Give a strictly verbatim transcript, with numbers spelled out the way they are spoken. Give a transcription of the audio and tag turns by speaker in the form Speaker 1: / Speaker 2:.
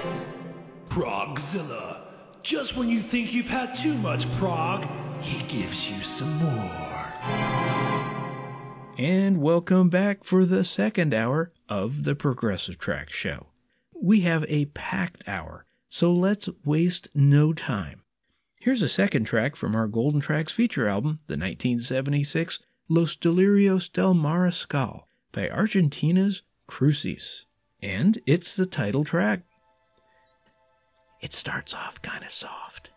Speaker 1: Progzilla. Just when you think you've had too much prog, he gives you some more.
Speaker 2: And welcome back for the second hour of the Progressive Track Show. We have a packed hour, so let's waste no time. Here's a second track from our Golden Tracks feature album, the nineteen seventy-six Los Delirios del Mariscal by Argentina's Crucis. And it's the title track. It starts off kind of soft.